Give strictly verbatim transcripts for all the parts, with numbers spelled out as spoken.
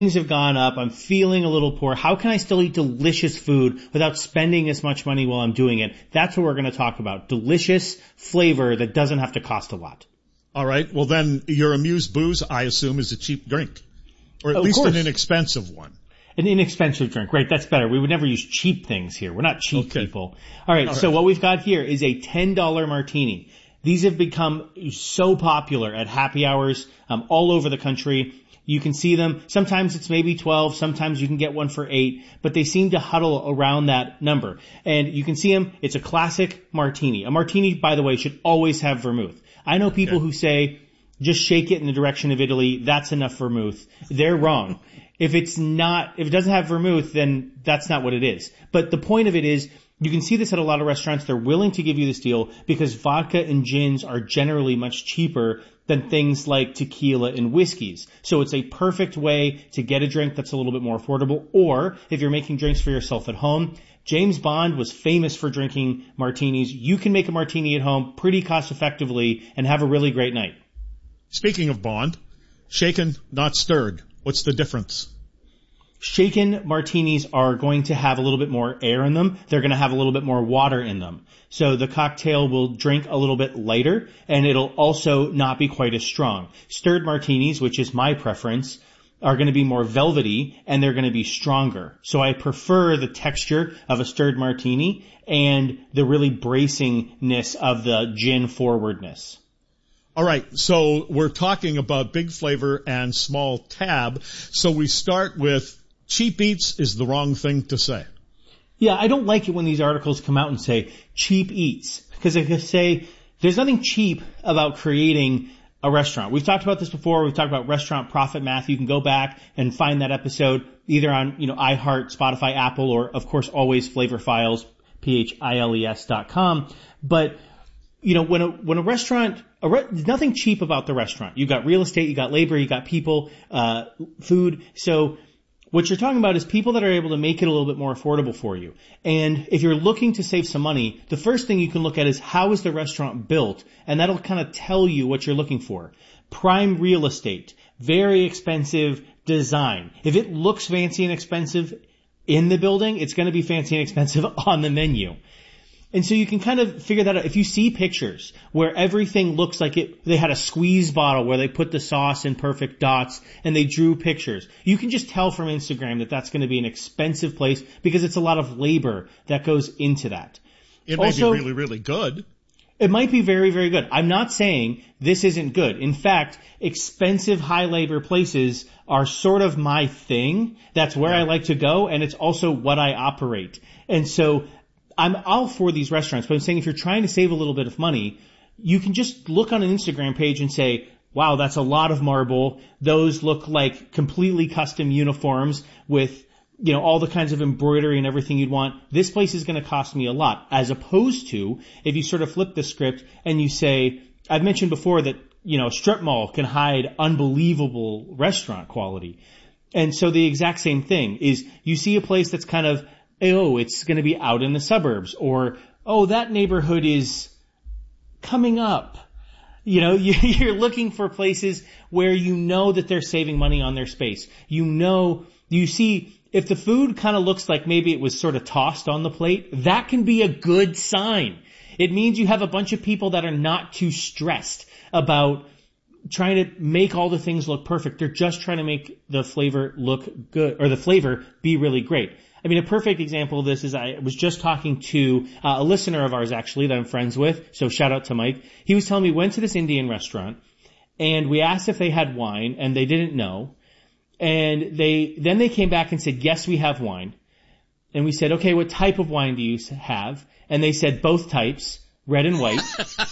things have gone up. I'm feeling a little poor. How can I still eat delicious food without spending as much money while I'm doing it? That's what we're going to talk about. Delicious flavor that doesn't have to cost a lot. All right. Well, then your Amuse Booze, I assume, is a cheap drink. Or at Of least course. an inexpensive one. An inexpensive drink. Right, that's better. We would never use cheap things here. We're not cheap Okay. people. All right, All so right. what we've got here is a ten dollar martini. These have become so popular at happy hours um, all over the country. You can see them. Sometimes it's maybe twelve. Sometimes you can get one for eight. But they seem to huddle around that number. And you can see them. It's a classic martini. A martini, by the way, should always have vermouth. I know people Okay. who say, just shake it in the direction of Italy. That's enough vermouth. They're wrong. If it's not, if it doesn't have vermouth, then that's not what it is. But the point of it is, you can see this at a lot of restaurants. They're willing to give you this deal because vodka and gins are generally much cheaper than things like tequila and whiskeys. So it's a perfect way to get a drink that's a little bit more affordable. Or if you're making drinks for yourself at home, James Bond was famous for drinking martinis. You can make a martini at home pretty cost effectively and have a really great night. Speaking of Bond, shaken, not stirred. What's the difference? Shaken martinis are going to have a little bit more air in them. They're going to have a little bit more water in them. So the cocktail will drink a little bit lighter, and it'll also not be quite as strong. Stirred martinis, which is my preference, are going to be more velvety, and they're going to be stronger. So I prefer the texture of a stirred martini and the really bracingness of the gin forwardness. All right, so we're talking about big flavor and small tab. So we start with cheap eats is the wrong thing to say. Yeah, I don't like it when these articles come out and say cheap eats, because they say there's nothing cheap about creating a restaurant. We've talked about this before. We've talked about restaurant profit math. You can go back and find that episode either on, you know, iHeart, Spotify, Apple, or of course always Flavor Files, P H I L E S dot com. But you know, when a, when a restaurant, a re, there's nothing cheap about the restaurant. You got real estate, you got labor, you got people, uh, food. So what you're talking about is people that are able to make it a little bit more affordable for you. And if you're looking to save some money, the first thing you can look at is how is the restaurant built? And that'll kind of tell you what you're looking for. Prime real estate, very expensive design. If it looks fancy and expensive in the building, it's going to be fancy and expensive on the menu. And so you can kind of figure that out. If you see pictures where everything looks like it, they had a squeeze bottle where they put the sauce in perfect dots and they drew pictures, you can just tell from Instagram that that's going to be an expensive place because it's a lot of labor that goes into that. It may Also, be really, really good. It might be very, very good. I'm not saying this isn't good. In fact, expensive high labor places are sort of my thing. That's where I like to go, and it's also what I operate. And so I'm all for these restaurants, but I'm saying if you're trying to save a little bit of money, you can just look on an Instagram page and say, wow, that's a lot of marble. Those look like completely custom uniforms with, you know, all the kinds of embroidery and everything you'd want. This place is going to cost me a lot. As opposed to if you sort of flip the script and you say, I've mentioned before that, you know, a strip mall can hide unbelievable restaurant quality. And so the exact same thing is you see a place that's kind of, oh, it's going to be out in the suburbs, or, oh, that neighborhood is coming up. You know, you're looking for places where you know that they're saving money on their space. You know, you see, if the food kind of looks like maybe it was sort of tossed on the plate, that can be a good sign. It means you have a bunch of people that are not too stressed about trying to make all the things look perfect. They're just trying to make the flavor look good, or the flavor be really great. I mean, a perfect example of this is I was just talking to uh, a listener of ours, actually, that I'm friends with. So shout out to Mike. He was telling me we went to this Indian restaurant and we asked if they had wine and they didn't know. And they, then they came back and said, yes, we have wine. And we said, okay, what type of wine do you have? And they said both types, red and white.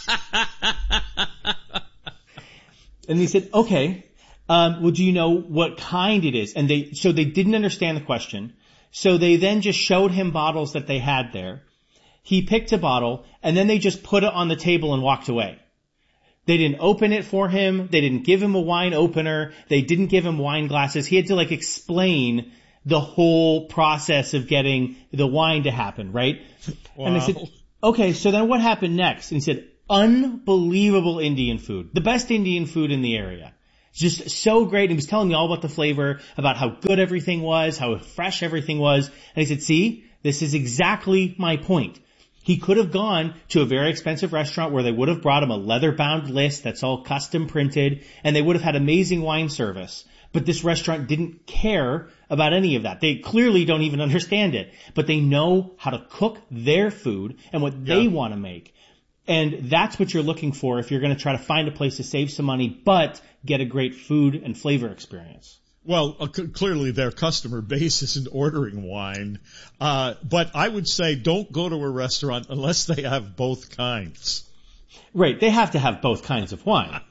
And they said, okay, um, well, do you know what kind it is? And they, so they didn't understand the question. So they then just showed him bottles that they had there. He picked a bottle and then they just put it on the table and walked away. They didn't open it for him. They didn't give him a wine opener. They didn't give him wine glasses. He had to like explain the whole process of getting the wine to happen, right? Wow. And I said, okay, so then what happened next? And he said, unbelievable Indian food. The best Indian food in the area. Just so great. He was telling me all about the flavor, about how good everything was, how fresh everything was. And I said, see, this is exactly my point. He could have gone to a very expensive restaurant where they would have brought him a leather-bound list that's all custom printed, and they would have had amazing wine service. But this restaurant didn't care about any of that. They clearly don't even understand it, but they know how to cook their food and what they yeah. want to make. And that's what you're looking for if you're going to try to find a place to save some money, but get a great food and flavor experience. Well, uh, c- clearly their customer base isn't ordering wine. Uh, but I would say don't go to a restaurant unless they have both kinds. Right. They have to have both kinds of wine.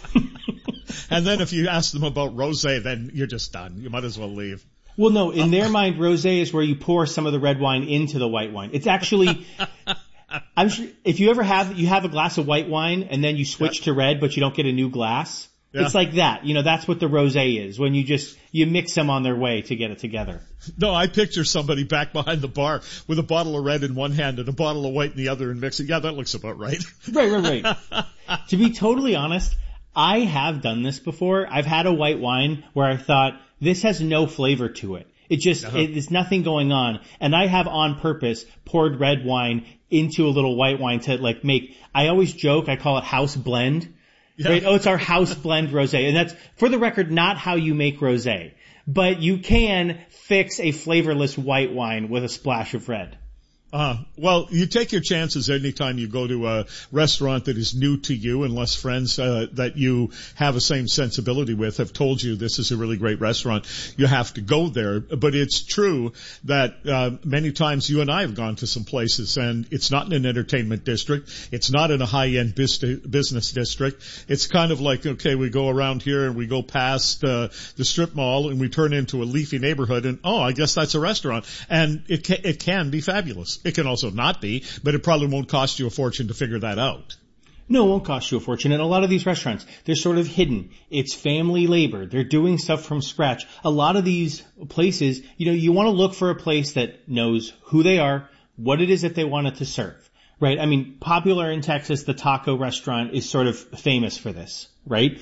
And then if you ask them about rosé, then you're just done. You might as well leave. Well, no, in their mind, rosé is where you pour some of the red wine into the white wine. It's actually, I'm sure, if you ever have, you have a glass of white wine and then you switch yeah. to red, but you don't get a new glass. Yeah. It's like that. You know, that's what the rosé is, when you just, you mix them on their way to get it together. No, I picture somebody back behind the bar with a bottle of red in one hand and a bottle of white in the other and mix it. Yeah, that looks about right. Right, right, right. To be totally honest, I have done this before. I've had a white wine where I thought, this has no flavor to it. It just, uh-huh. it, there's nothing going on. And I have on purpose poured red wine into a little white wine to like make, I always joke, I call it house blend. Yeah. Right? Oh, it's our house blend rosé. And that's, for the record, not how you make rosé. But you can fix a flavorless white wine with a splash of red. Uh, well, you take your chances anytime you go to a restaurant that is new to you, unless friends uh, that you have a same sensibility with have told you this is a really great restaurant. You have to go there. But it's true that uh, many times you and I have gone to some places, and it's not in an entertainment district. It's not in a high-end bis- business district. It's kind of like, okay, we go around here and we go past uh, the strip mall and we turn into a leafy neighborhood, and oh, I guess that's a restaurant. And it ca- it can be fabulous. It can also not be, but it probably won't cost you a fortune to figure that out. No, it won't cost you a fortune. And a lot of these restaurants, they're sort of hidden. It's family labor. They're doing stuff from scratch. A lot of these places, you know, you want to look for a place that knows who they are, what it is that they wanted to serve, right? I mean, popular in Texas, the taco restaurant is sort of famous for this, right?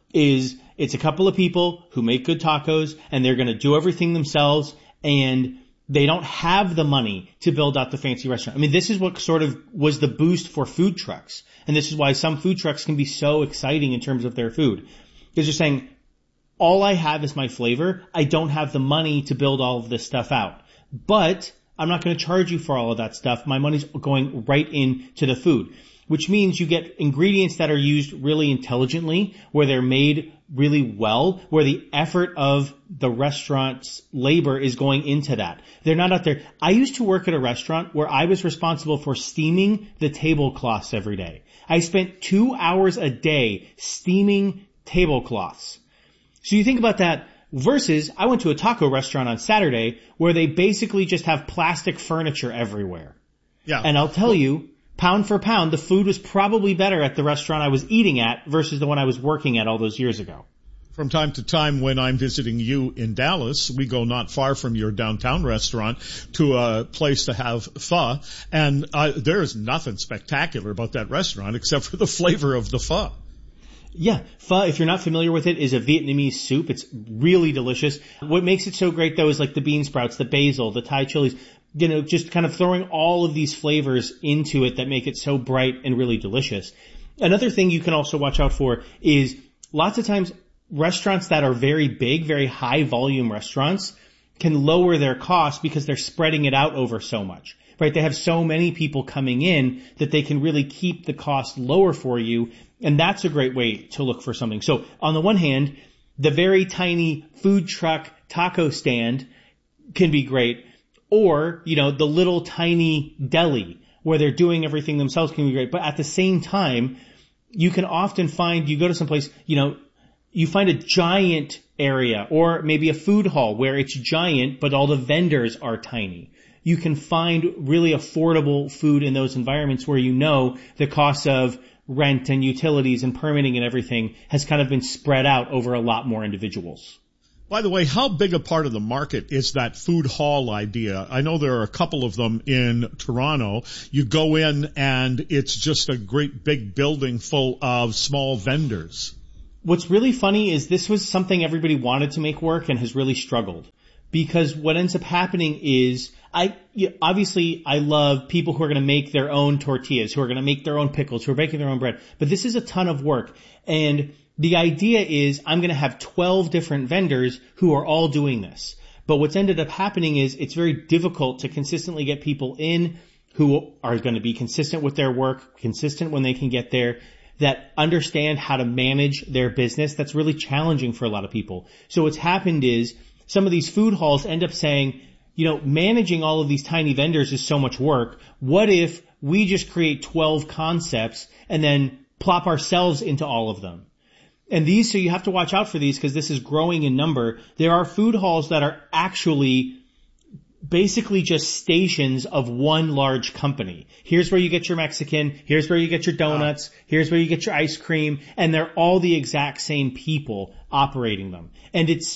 Is it's a couple of people who make good tacos and they're going to do everything themselves, and they don't have the money to build out the fancy restaurant. I mean, this is what sort of was the boost for food trucks. And this is why some food trucks can be so exciting in terms of their food. Because you're saying, all I have is my flavor. I don't have the money to build all of this stuff out. But I'm not going to charge you for all of that stuff. My money's going right into the food. Which means you get ingredients that are used really intelligently, where they're made really well, where the effort of the restaurant's labor is going into that. They're not out there. I used to work at a restaurant where I was responsible for steaming the tablecloths every day. I spent two hours a day steaming tablecloths. So you think about that versus I went to a taco restaurant on Saturday where they basically just have plastic furniture everywhere. Yeah. And I'll tell you, pound for pound, the food was probably better at the restaurant I was eating at versus the one I was working at all those years ago. From time to time when I'm visiting you in Dallas, we go not far from your downtown restaurant to a place to have pho, and uh, there is nothing spectacular about that restaurant except for the flavor of the pho. Yeah, pho, if you're not familiar with it, is a Vietnamese soup. It's really delicious. What makes it so great, though, is like the bean sprouts, the basil, the Thai chilies, you know, just kind of throwing all of these flavors into it that make it so bright and really delicious. Another thing you can also watch out for is lots of times restaurants that are very big, very high volume restaurants can lower their costs because they're spreading it out over so much, right? They have so many people coming in that they can really keep the cost lower for you. And that's a great way to look for something. So on the one hand, the very tiny food truck taco stand can be great. Or, you know, the little tiny deli where they're doing everything themselves can be great. But at the same time, you can often find, you go to some place, you know, you find a giant area or maybe a food hall where it's giant, but all the vendors are tiny. You can find really affordable food in those environments where you know the cost of rent and utilities and permitting and everything has kind of been spread out over a lot more individuals. By the way, how big a part of the market is that food hall idea? I know there are a couple of them in Toronto. You go in and it's just a great big building full of small vendors. what's really funny is this was something everybody wanted to make work and has really struggled. Because what ends up happening is, I, obviously I love people who are going to make their own tortillas, who are going to make their own pickles, who are making their own bread. But this is a ton of work. And the idea is I'm going to have twelve different vendors who are all doing this. But what's ended up happening is it's very difficult to consistently get people in who are going to be consistent with their work, consistent when they can get there, that understand how to manage their business. That's really challenging for a lot of people. So what's happened is some of these food halls end up saying, you know, managing all of these tiny vendors is so much work. What if we just create twelve concepts and then plop ourselves into all of them? And these, so you have to watch out for these because this is growing in number. There are food halls that are actually basically just stations of one large company. Here's where you get your Mexican. Here's where you get your donuts. Here's where you get your ice cream. And they're all the exact same people operating them. And it's,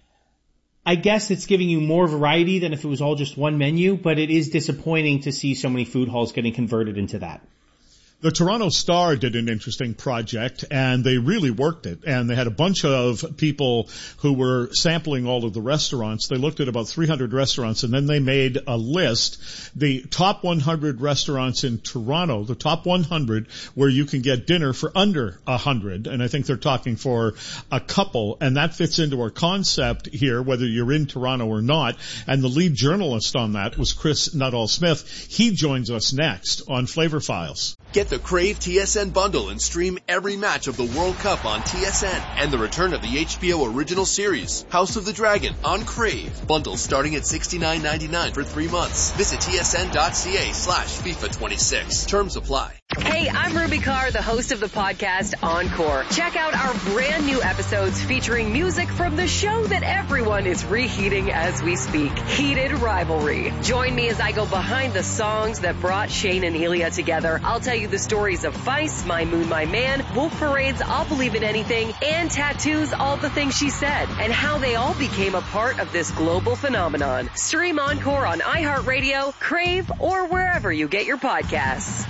I guess it's giving you more variety than if it was all just one menu, but it is disappointing to see so many food halls getting converted into that. The Toronto Star did an interesting project, and they really worked it. And they had a bunch of people who were sampling all of the restaurants. They looked at about three hundred restaurants, and then they made a list, the top one hundred restaurants in Toronto, the top one hundred where you can get dinner for under one hundred. And I think they're talking for a couple, and that fits into our concept here, whether you're in Toronto or not. And the lead journalist on that was Chris Nuttall-Smith. He joins us next on Flavor Files. Get the Crave T S N bundle and stream every match of the World Cup on T S N and the return of the H B O original series, House of the Dragon, on Crave. Bundles starting at sixty-nine ninety-nine for three months. Visit tsn.ca slash FIFA twenty-six. Terms apply. Hey, I'm Ruby Carr, the host of the podcast Encore. Check out our brand new episodes featuring music from the show that everyone is reheating as we speak, Heated Rivalry. Join me as I go behind the songs that brought Shane and Ilya together. I'll tell you the stories of Vice, My Moon, My Man, Wolf Parade's I'll Believe in Anything, and Tattoo's All the Things She Said, and how they all became a part of this global phenomenon. Stream Encore on iHeartRadio, Crave, or wherever you get your podcasts.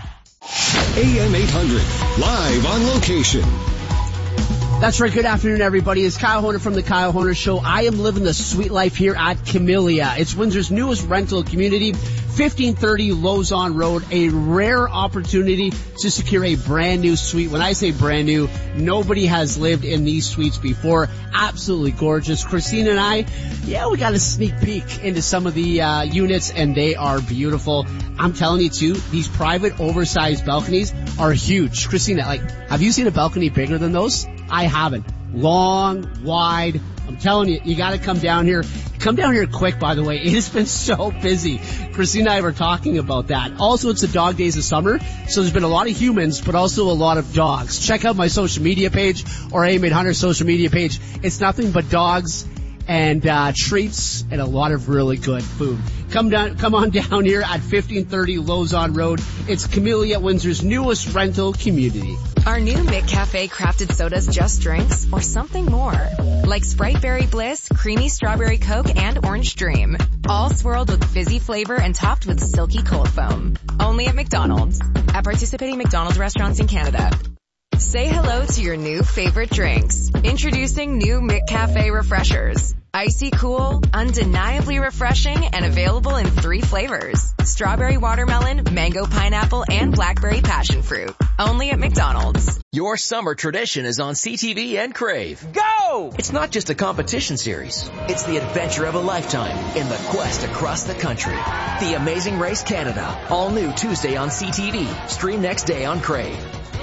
A M eight hundred, live on location. That's right. Good afternoon, everybody. It's Kyle Horner from the Kyle Horner Show. I am living the sweet life here at Camellia. It's Windsor's newest rental community, fifteen thirty Lausanne Road. A rare opportunity to secure a brand new suite. When I say brand new, nobody has lived in these suites before. Absolutely gorgeous. Christine and I, yeah, we got a sneak peek into some of the uh, units, and they are beautiful. I'm telling you, too, these private oversized balconies are huge. Christina, like, have you seen a balcony bigger than those? I haven't. Long, wide. I'm telling you, you gotta come down here. Come down here quick, by the way. It has been so busy. Christina and I were talking about that. Also, it's the dog days of summer, so there's been a lot of humans, but also a lot of dogs. Check out my social media page or A M eight hundred social media page. It's nothing but dogs and uh treats and a lot of really good food. Come down, come on down here at fifteen thirty Lausanne Road. It's Camellia, Windsor's newest rental community. Our new McCafe crafted sodas just drinks or something more. Like Sprite Berry Bliss, Creamy Strawberry Coke, and Orange Dream. All swirled with fizzy flavor and topped with silky cold foam. Only at McDonald's. At participating McDonald's restaurants in Canada. Say hello to your new favorite drinks. Introducing new McCafe Refreshers. Icy cool, undeniably refreshing, and available in three flavors. Strawberry watermelon, mango pineapple, and blackberry passion fruit. Only at McDonald's. Your summer tradition is on C T V and Crave. Go! It's not just a competition series. It's the adventure of a lifetime in the quest across the country. The Amazing Race Canada. All new Tuesday on C T V. Stream next day on Crave.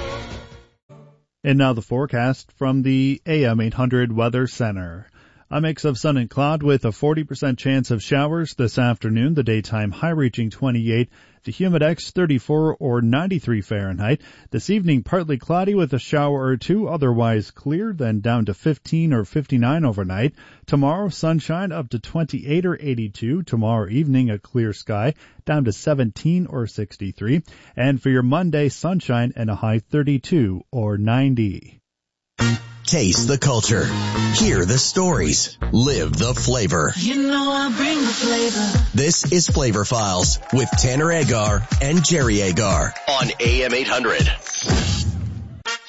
And now the forecast from the A M eight hundred Weather Center. A mix of sun and cloud with a forty percent chance of showers this afternoon. The daytime high reaching twenty-eight. The humidex thirty-four or ninety-three Fahrenheit. This evening partly cloudy with a shower or two, otherwise clear, then down to fifteen or fifty-nine overnight. Tomorrow sunshine up to twenty-eight or eighty-two. Tomorrow evening a clear sky down to seventeen or sixty-three. And for your Monday, sunshine and a high thirty-two or ninety. Taste the culture. Hear the stories. Live the flavor. You know I bring the flavor. This is Flavor Files with Tanner Agar and Jerry Agar on A M eight hundred.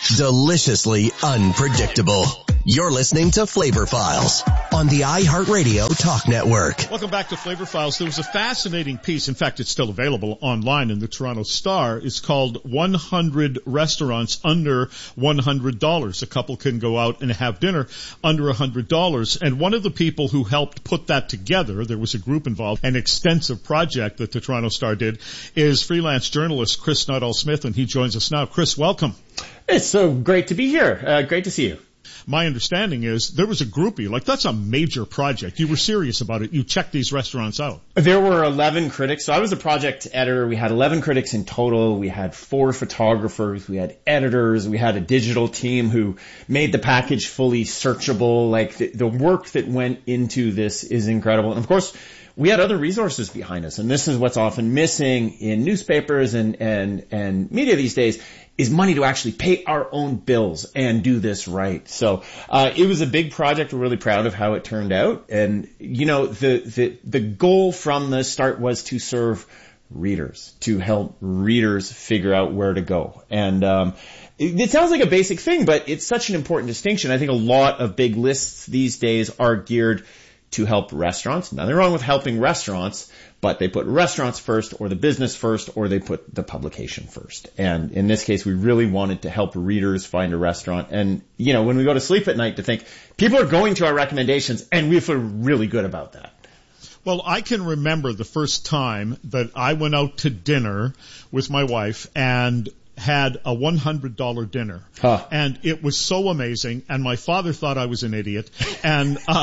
Deliciously unpredictable. You're listening to Flavor Files on the iHeartRadio Talk Network. Welcome back to Flavor Files. There was a fascinating piece. In fact, it's still available online in the Toronto Star. It's called one hundred Restaurants Under one hundred dollars. A couple can go out and have dinner under one hundred dollars. And one of the people who helped put that together, there was a group involved, an extensive project that the Toronto Star did, is freelance journalist Chris Nuttall-Smith, and he joins us now. Chris, welcome. It's so great to be here. Uh, great to see you. My understanding is there was a groupie. Like, that's a major project. You were serious about it. You checked these restaurants out. There were eleven critics. So I was a project editor. We had eleven critics in total. We had four photographers. We had editors. We had a digital team who made the package fully searchable. Like, the, the work that went into this is incredible. And of course, we had other resources behind us. And this is what's often missing in newspapers and, and, and media these days, is money to actually pay our own bills and do this right. So, uh, it was a big project. We're really proud of how it turned out. And, you know, the, the, the goal from the start was to serve readers, to help readers figure out where to go. And, um, it, it sounds like a basic thing, but it's such an important distinction. I think a lot of big lists these days are geared to help restaurants. Nothing wrong with helping restaurants, but they put restaurants first, or the business first, or they put the publication first. And in this case, we really wanted to help readers find a restaurant. And, you know, when we go to sleep at night, to think people are going to our recommendations, and we feel really good about that. Well, I can remember the first time that I went out to dinner with my wife and had a one hundred dollars dinner. Huh. And it was so amazing, and my father thought I was an idiot. And, uh,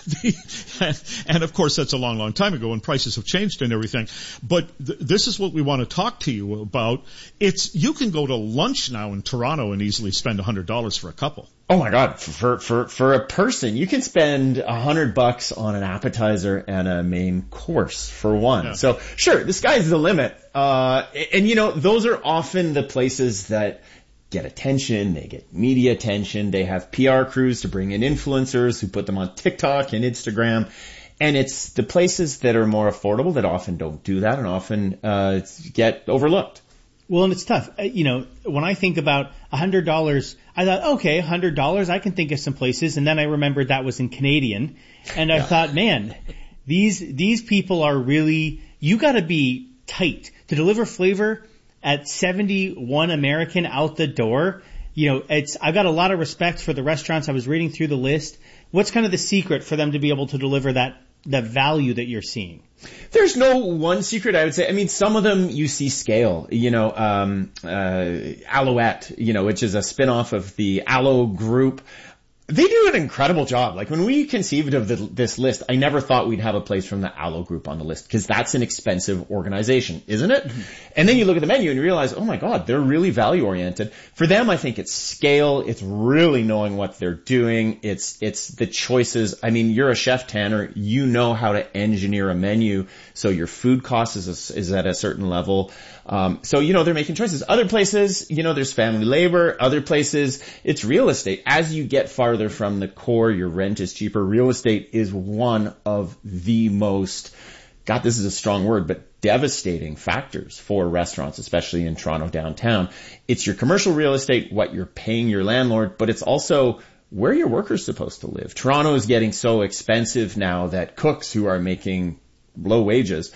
the, and of course that's a long, long time ago, and prices have changed and everything. But th- this is what we want to talk to you about. It's, you can go to lunch now in Toronto and easily spend one hundred dollars for a couple. Oh my God, for, for, for a person, you can spend a hundred bucks on an appetizer and a main course for one. Yeah. So sure, the sky's the limit. Uh, and you know, those are often the places that get attention, they get media attention, they have P R crews to bring in influencers who put them on TikTok and Instagram. And it's the places that are more affordable that often don't do that and often, uh, get overlooked. Well, and it's tough. You know, when I think about one hundred dollars, I thought, okay, one hundred dollars, I can think of some places. And then I remembered that was in Canadian. And I yeah. thought, man, these these people are really, you got to be tight to deliver flavor at seventy-one American out the door. You know, it's, I've got a lot of respect for the restaurants. I was reading through the list. What's kind of the secret for them to be able to deliver that, the value that you're seeing? There's no one secret, I would say. I mean, some of them you see scale, you know, um, uh, Alouette, you know, which is a spin-off of the Aloe Group. They do an incredible job. Like, when we conceived of the, this list, I never thought we'd have a place from the Aloe Group on the list, because that's an expensive organization, isn't it? Mm-hmm. And then you look at the menu and you realize, oh my God, they're really value oriented. For them, I think it's scale. It's really knowing what they're doing. It's, it's the choices. I mean, you're a chef, Tanner. You know how to engineer a menu so your food cost is, a, is at a certain level. Um, so, you know, they're making choices. Other places, you know, there's family labor. Other places, it's real estate. As you get farther from the core, your rent is cheaper. Real estate is one of the most, God, this is a strong word, but devastating factors for restaurants, especially in Toronto downtown. It's your commercial real estate, what you're paying your landlord, but it's also where your workers supposed to live. Toronto is getting so expensive now that cooks who are making low wages,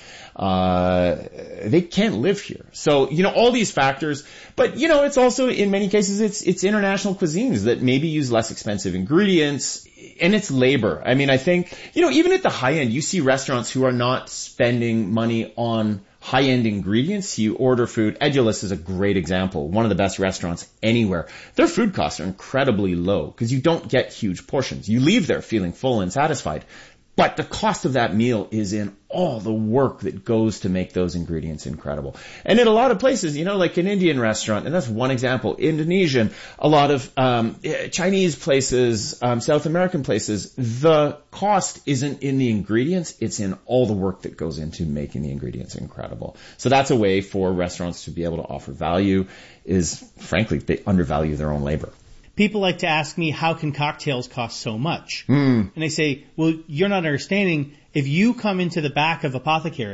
uh, they can't live here. So, you know, all these factors, but, you know, it's also, in many cases, it's, it's international cuisines that maybe use less expensive ingredients, and it's labor. I mean, I think, you know, even at the high end, you see restaurants who are not spending money on high-end ingredients. You order food. Edulous is a great example. One of the best restaurants anywhere. Their food costs are incredibly low because you don't get huge portions. You leave there feeling full and satisfied. But the cost of that meal is in all the work that goes to make those ingredients incredible. And in a lot of places, you know, like an Indian restaurant, and that's one example, Indonesian, a lot of um Chinese places, um South American places, the cost isn't in the ingredients, it's in all the work that goes into making the ingredients incredible. So that's a way for restaurants to be able to offer value, is, frankly, they undervalue their own labor. People like to ask me, how can cocktails cost so much? Mm. And I say, well, you're not understanding. If you come into the back of Apothecary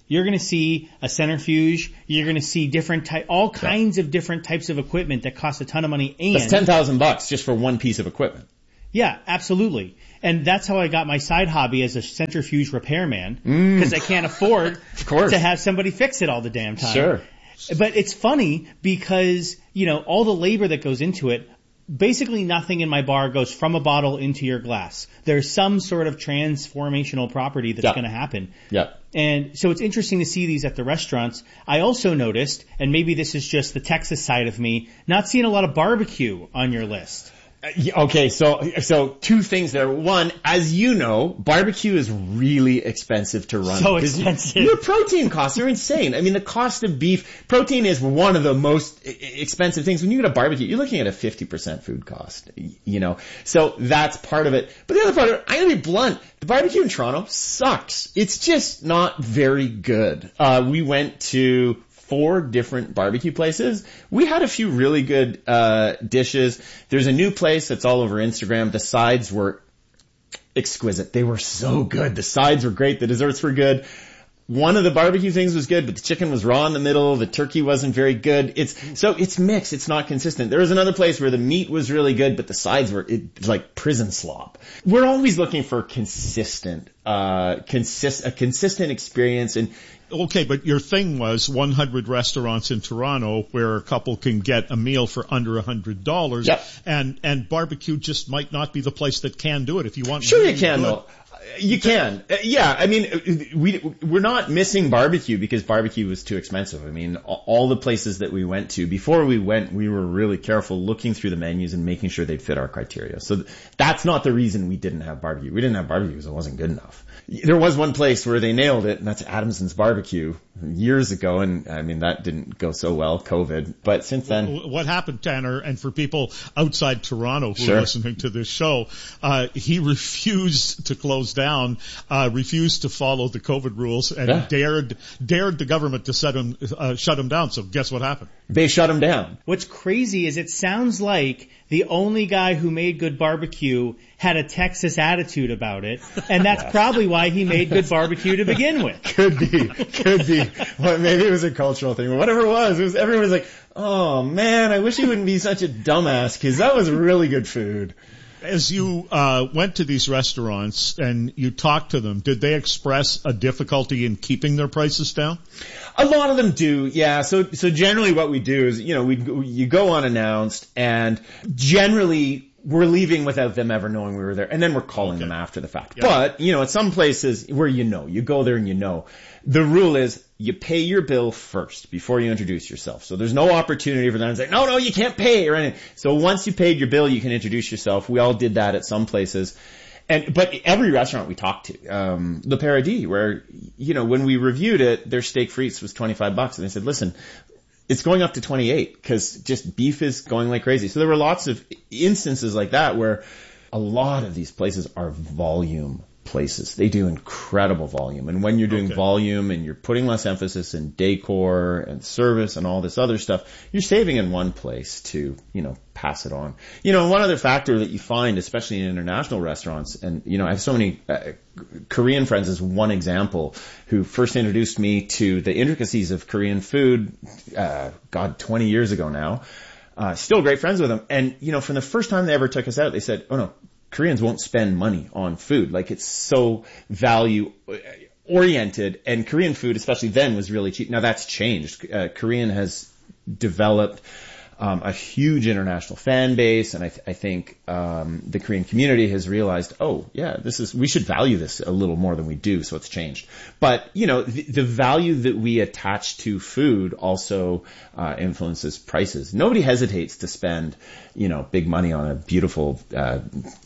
you're going to see a centrifuge. You're going to see different type, all kinds yeah. of different types of equipment that cost a ton of money. And that's ten thousand bucks just for one piece of equipment. Yeah, absolutely. And that's how I got my side hobby as a centrifuge repairman, because mm. I can't afford of course. to have somebody fix it all the damn time. Sure. But it's funny because, you know, all the labor that goes into it, basically nothing in my bar goes from a bottle into your glass. There's some sort of transformational property that's yeah. going to happen. Yeah. And so it's interesting to see these at the restaurants. I also noticed, and maybe this is just the Texas side of me, not seeing a lot of barbecue on your list. Okay, so so two things there. One, as you know, barbecue is really expensive to run. So expensive. Your protein costs are insane. I mean, the cost of beef, protein is one of the most expensive things. When you get a barbecue, you're looking at a fifty percent food cost, you know. So that's part of it. But the other part of it, I'm going to be blunt, the barbecue in Toronto sucks. It's just not very good. Uh, we went to four different barbecue places. We had a few really good uh dishes. There's a new place that's all over Instagram. The sides were exquisite. They were so good. The sides were great. The desserts were good. One of the barbecue things was good, but the chicken was raw in the middle. The turkey wasn't very good. It's so it's mixed. It's not consistent. There was another place where the meat was really good, but the sides were it, like prison slop. We're always looking for consistent, uh, consist a consistent experience. And okay, but your thing was one hundred restaurants in Toronto where a couple can get a meal for under one hundred dollars. Yep. And and barbecue just might not be the place that can do it if you want. Sure, really you can good. though. You can. Uh, yeah, I mean, we, we're not missing barbecue because barbecue was too expensive. I mean, all the places that we went to, before we went, we were really careful looking through the menus and making sure they'd fit our criteria. So that's not the reason we didn't have barbecue. We didn't have barbecue because it wasn't good enough. There was one place where they nailed it, and that's Adamson's Barbecue years ago, and I mean, that didn't go so well, COVID. But since then... What happened, Tanner, and for people outside Toronto who sure. are listening to this show, uh, he refused to close down, uh, refused to follow the COVID rules, and yeah. dared dared the government to set him, uh, shut him down. So guess what happened? They shut him down. What's crazy is it sounds like the only guy who made good barbecue had a Texas attitude about it, and that's yeah. probably why he made good barbecue to begin with. Could be, could be. Well, maybe it was a cultural thing, but whatever it was, it was everyone was like, "Oh man, I wish he wouldn't be such a dumbass because that was really good food." As you uh went to these restaurants and you talked to them, did they express a difficulty in keeping their prices down? A lot of them do, yeah. So, so generally what we do is, you know, we you go unannounced, and generally we're leaving without them ever knowing we were there, and then we're calling okay. them after the fact. Yeah. But, you know, at some places where you know, you go there and you know, the rule is you pay your bill first before you introduce yourself. So there's no opportunity for them to say, no, no, you can't pay or anything. So once you paid your bill, you can introduce yourself. We all did that at some places. And, but every restaurant we talked to, um, Le Paradis, where, you know, when we reviewed it, their steak frites was twenty-five bucks. And they said, listen, it's going up to twenty-eight because just beef is going like crazy. So there were lots of instances like that where a lot of these places are volume places. They do incredible volume. And when you're doing okay. volume and you're putting less emphasis in decor and service and all this other stuff, you're saving in one place to, you know, pass it on. You know, one other factor that you find, especially in international restaurants, and, you know, I have so many uh, Korean friends as one example who first introduced me to the intricacies of Korean food, uh, God, twenty years ago now. Uh, still great friends with them. And, you know, from the first time they ever took us out, they said, oh no, Koreans won't spend money on food. Like, it's so value oriented, and Korean food, especially then, was really cheap. Now that's changed. Uh, Korean has developed um, a huge international fan base, and I, th- I think um, the Korean community has realized, oh yeah, this is, we should value this a little more than we do, so it's changed. But you know, the, the value that we attach to food also uh, influences prices. Nobody hesitates to spend, you know, big money on a beautiful uh,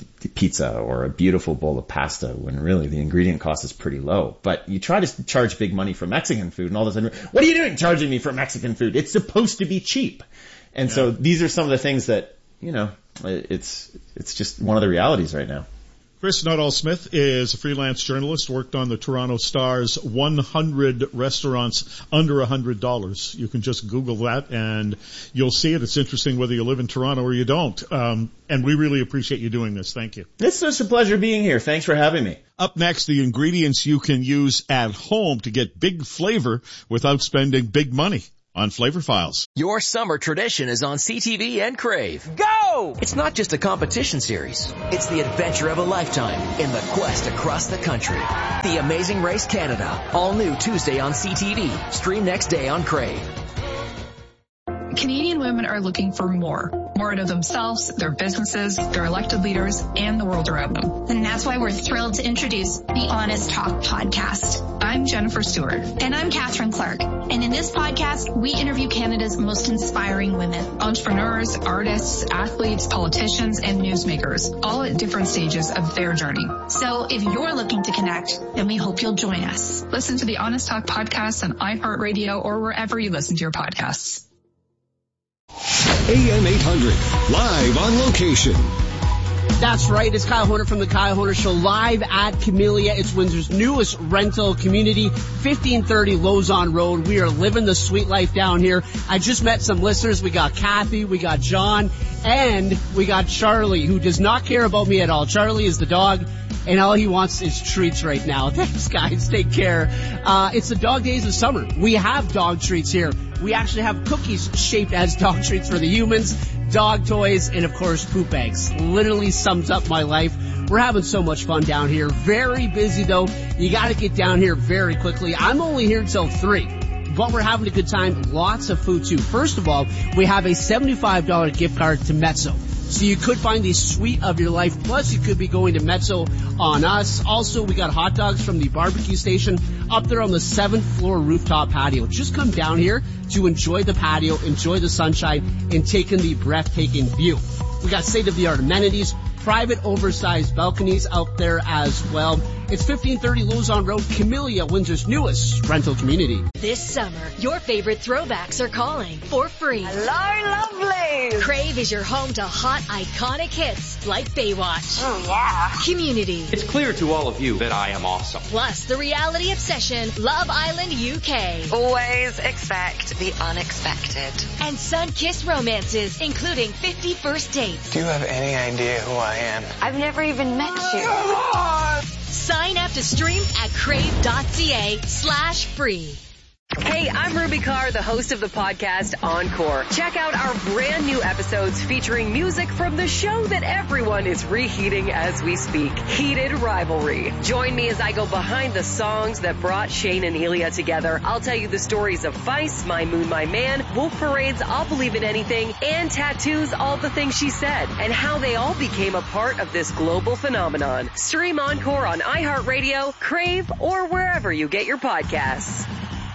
pizza or a beautiful bowl of pasta when really the ingredient cost is pretty low. But you try to charge big money for Mexican food, and all of a sudden, what are you doing charging me for Mexican food? It's supposed to be cheap. And yeah. so these are some of the things that, you know, it's it's just one of the realities right now. Chris Nuttall-Smith is a freelance journalist, worked on the Toronto Star's one hundred restaurants under one hundred dollars. You can just Google that and you'll see it. It's interesting whether you live in Toronto or you don't. Um, and we really appreciate you doing this. Thank you. It's just a pleasure being here. Thanks for having me. Up next, the ingredients you can use at home to get big flavor without spending big money. On Flavor Files. Your summer tradition is on C T V and Crave. Go! It's not just a competition series. It's the adventure of a lifetime in the quest across the country. The Amazing Race Canada. All new Tuesday on C T V. Stream next day on Crave. Canadian women are looking for more. More out of themselves, their businesses, their elected leaders, and the world around them. And that's why we're thrilled to introduce the Honest Talk podcast. I'm Jennifer Stewart. And I'm Catherine Clark. And in this podcast, we interview Canada's most inspiring women. Entrepreneurs, artists, athletes, politicians, and newsmakers, all at different stages of their journey. So if you're looking to connect, then we hope you'll join us. Listen to the Honest Talk podcast on iHeartRadio or wherever you listen to your podcasts. A M eight hundred, live on location. That's right. It's Kyle Horner from the Kyle Horner Show, live at Camellia. It's Windsor's newest rental community, fifteen thirty Lausanne Road. We are living the sweet life down here. I just met some listeners. We got Kathy, we got John, and we got Charlie, who does not care about me at all. Charlie is the dog, and all he wants is treats right now. Thanks, guys. Take care. Uh, it's the dog days of summer. We have dog treats here. We actually have cookies shaped as dog treats for the humans, dog toys, and of course poop bags. Literally sums up my life. We're having so much fun down here. Very busy though. You gotta get down here very quickly. I'm only here till three, but we're having a good time. Lots of food too. First of all, we have a seventy-five dollars gift card to Mezzo. So you could find the sweet of your life. Plus, you could be going to Mezzo on us. Also, we got hot dogs from the barbecue station up there on the seventh floor rooftop patio. Just come down here to enjoy the patio, enjoy the sunshine, and take in the breathtaking view. We got state-of-the-art amenities, private oversized balconies out there as well. It's fifteen thirty Lausanne Road, Camellia, Windsor's newest rental community. This summer, your favorite throwbacks are calling for free. Hello, lovely. Crave is your home to hot, iconic hits like Baywatch. Oh, yeah. Community. It's clear to all of you that I am awesome. Plus, the reality obsession, Love Island U K. Always expect the unexpected. And sun-kissed romances, including fifty first dates. Do you have any idea who I am? I've never even met you. Sign up to stream at crave.ca slash free. Hey, I'm Ruby Carr, the host of the podcast Encore. Check out our brand new episodes featuring music from the show that everyone is reheating as we speak, Heated Rivalry. Join me as I go behind the songs that brought Shane and Elia together. I'll tell you the stories of Feist, My Moon, My Man, Wolf Parade's I'll Believe in Anything, and Tattoo's All the Things She Said, and how they all became a part of this global phenomenon. Stream Encore on iHeartRadio, Crave, or wherever you get your podcasts.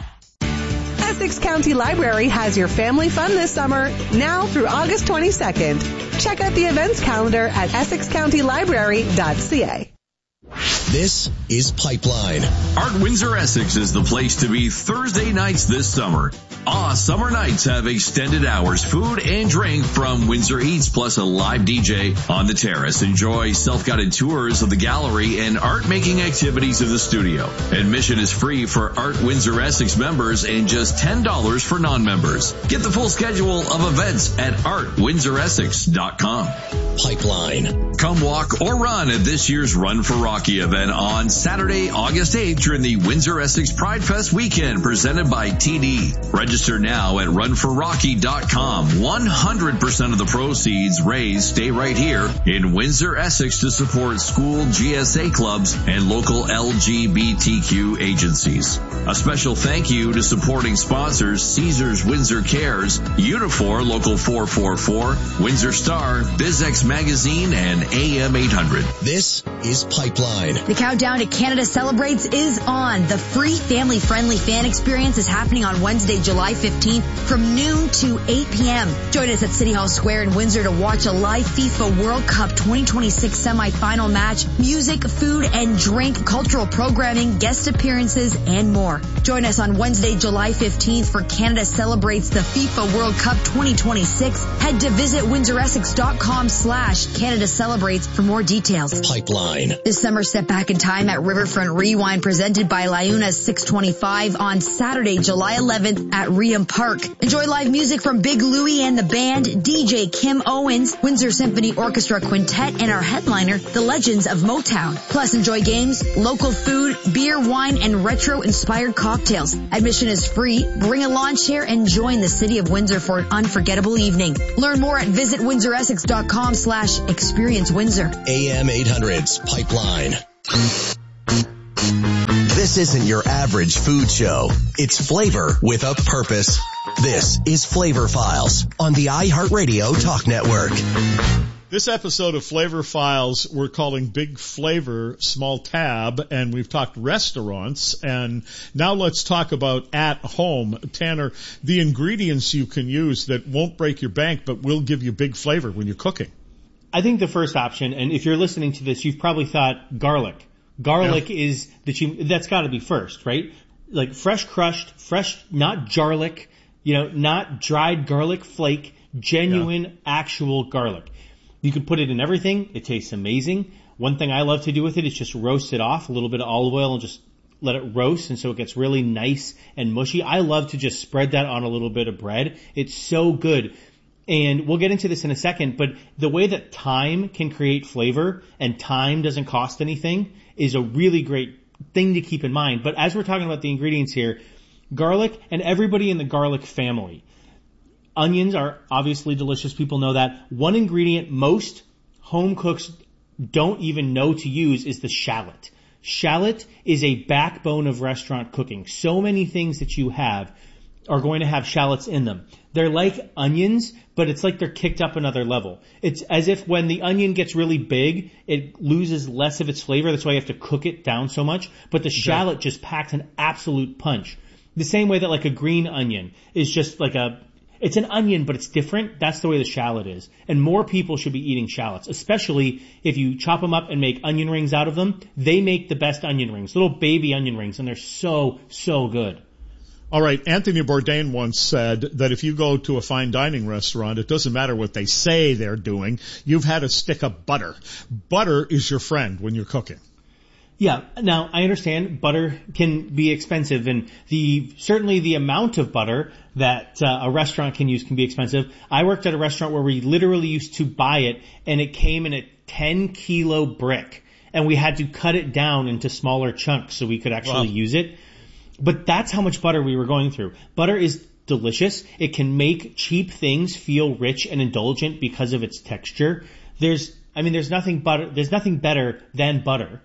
Essex County Library has your family fun this summer, now through August twenty-second. Check out the events calendar at essex county library dot c a. This is Pipeline. Art Windsor Essex is the place to be Thursday nights this summer. Ah, summer nights have extended hours, food and drink from Windsor Eats, plus a live D J on the terrace. Enjoy self-guided tours of the gallery and art-making activities of the studio. Admission is free for Art Windsor Essex members and just ten dollars for non-members. Get the full schedule of events at art windsor essex dot com. Pipeline. Come walk or run at this year's Run for Rocky event on Saturday, August eighth during the Windsor Essex Pride Fest weekend presented by T D. Register now at run for rocky dot com. one hundred percent of the proceeds raised stay right here in Windsor, Essex to support school G S A clubs and local L G B T Q agencies. A special thank you to supporting sponsors Caesars Windsor Cares, Unifor Local four four four, Windsor Star, BizX Magazine, and A M eight hundred. This is Pipeline. The countdown to Canada Celebrates is on. The free family-friendly fan experience is happening on Wednesday, July fifteenth from noon to eight p.m. Join us at City Hall Square in Windsor to watch a live FIFA World Cup twenty twenty-six semifinal match, music, food and drink, cultural programming, guest appearances, and more. Join us on Wednesday, July fifteenth for Canada Celebrates the FIFA World Cup twenty twenty-six. Head to visit windsor essex dot com slash Canada Celebrates Celebrates for more details. Pipeline. This summer, step back in time at Riverfront Rewind presented by Liuna six twenty-five on Saturday, July eleventh at Reham Park. Enjoy live music from Big Louie and the band, D J Kim Owens, Windsor Symphony Orchestra Quintet, and our headliner, the Legends of Motown. Plus, enjoy games, local food, beer, wine, and retro-inspired cocktails. Admission is free. Bring a lawn chair and join the City of Windsor for an unforgettable evening. Learn more at visit windsor essex dot com slash experience Windsor. A M eight hundred's Pipeline. This isn't your average food show. It's flavor with a purpose. This is Flavor Files on the iHeartRadio Talk Network. This episode of Flavor Files we're calling Big Flavor Small Tab, and we've talked restaurants, and now let's talk about at home. Tanner, the ingredients you can use that won't break your bank but will give you big flavor when you're cooking. I think the first option, and if you're listening to this, you've probably thought garlic. Garlic yeah. is the cheap, that's got to be first, right? Like fresh crushed, fresh, not jarlic, you know, not dried garlic flake, genuine, yeah. actual garlic. You can put it in everything. It tastes amazing. One thing I love to do with it is just roast it off, a little bit of olive oil and just let it roast, and so it gets really nice and mushy. I love to just spread that on a little bit of bread. It's so good. And we'll get into this in a second, but the way that thyme can create flavor, and thyme doesn't cost anything, is a really great thing to keep in mind. But as we're talking about the ingredients here, garlic and everybody in the garlic family. Onions are obviously delicious. People know that. One ingredient most home cooks don't even know to use is the shallot. Shallot is a backbone of restaurant cooking. So many things that you have are going to have shallots in them. They're like onions, but it's like they're kicked up another level. It's as if when the onion gets really big, it loses less of its flavor. That's why you have to cook it down so much. But the shallot just packs an absolute punch. The same way that like a green onion is just like a, it's an onion, but it's different. That's the way the shallot is. And more people should be eating shallots, especially if you chop them up and make onion rings out of them. They make the best onion rings, little baby onion rings, and they're so, so good. All right. Anthony Bourdain once said that if you go to a fine dining restaurant, it doesn't matter what they say they're doing. You've had a stick of butter. Butter is your friend when you're cooking. Yeah. Now, I understand butter can be expensive, and the certainly the amount of butter that uh, a restaurant can use can be expensive. I worked at a restaurant where we literally used to buy it, and it came in a ten kilo brick, and we had to cut it down into smaller chunks so we could actually wow. use it. But that's how much butter we were going through. Butter is delicious. It can make cheap things feel rich and indulgent because of its texture. There's, I mean, there's nothing butter, there's nothing better than butter.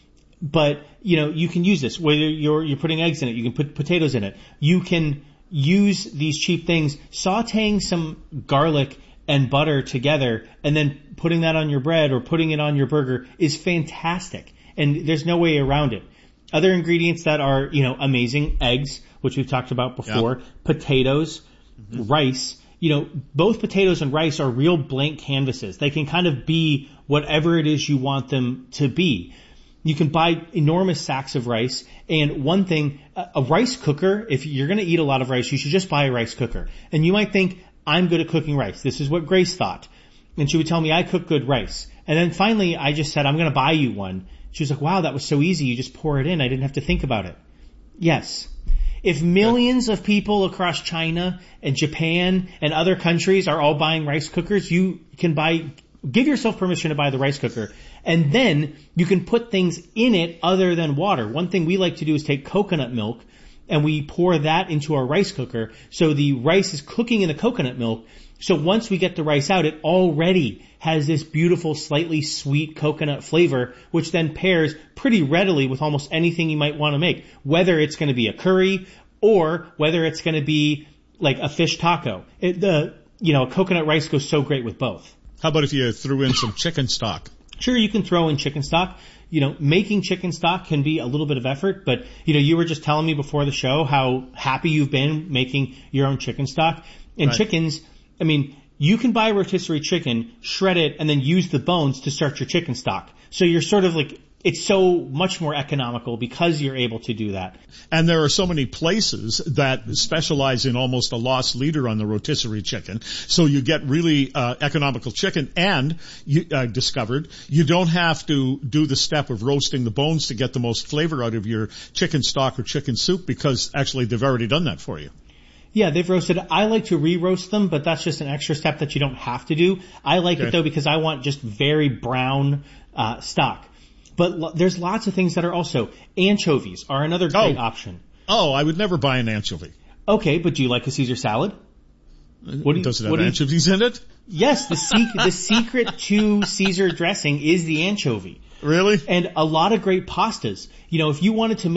But, you know, you can use this. Whether you're, you're putting eggs in it, you can put potatoes in it. You can use these cheap things, sauteing some garlic and butter together and then putting that on your bread or putting it on your burger is fantastic. And there's no way around it. Other ingredients that are, you know, amazing, eggs, which we've talked about before, yeah. potatoes, mm-hmm. rice. You know, both potatoes and rice are real blank canvases. They can kind of be whatever it is you want them to be. You can buy enormous sacks of rice. And one thing, a rice cooker, if you're going to eat a lot of rice, you should just buy a rice cooker. And you might think, I'm good at cooking rice. This is what Grace thought. And she would tell me, I cook good rice. And then finally, I just said, I'm going to buy you one. She was like, wow, that was so easy. You just pour it in. I didn't have to think about it. Yes. If millions of people across China and Japan and other countries are all buying rice cookers, you can buy, give yourself permission to buy the rice cooker. And then you can put things in it other than water. One thing we like to do is take coconut milk and we pour that into our rice cooker. So the rice is cooking in the coconut milk. So once we get the rice out, it already has this beautiful, slightly sweet coconut flavor, which then pairs pretty readily with almost anything you might want to make, whether it's going to be a curry or whether it's going to be like a fish taco. It, the, you know, coconut rice goes so great with both. How about if you threw in some chicken stock? Sure, you can throw in chicken stock. You know, making chicken stock can be a little bit of effort, but, you know, you were just telling me before the show how happy you've been making your own chicken stock. And right. chickens, I mean, you can buy rotisserie chicken, shred it, and then use the bones to start your chicken stock. So you're sort of like it's so much more economical because you're able to do that. And there are so many places that specialize in almost a loss leader on the rotisserie chicken. So you get really uh, economical chicken, and you uh, discovered you don't have to do the step of roasting the bones to get the most flavor out of your chicken stock or chicken soup, because actually they've already done that for you. Yeah, they've roasted. I like to re-roast them, but that's just an extra step that you don't have to do. I like okay. it though because I want just very brown uh stock. But lo- there's lots of things that are also anchovies are another great oh. option. Oh, I would never buy an anchovy. Okay, but do you like a Caesar salad? What do you, Does it have anchovies you, in it? Yes, the se- the secret to Caesar dressing is the anchovy. Really? And a lot of great pastas. You know, if you wanted to make